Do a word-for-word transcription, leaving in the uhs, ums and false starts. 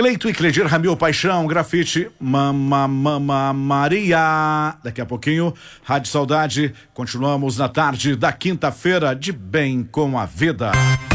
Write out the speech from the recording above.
Cleito e Cledir Ramil Paixão, grafite Mama Mama Maria. Daqui a pouquinho, Rádio Saudade. Continuamos na tarde da quinta-feira de Bem com a Vida.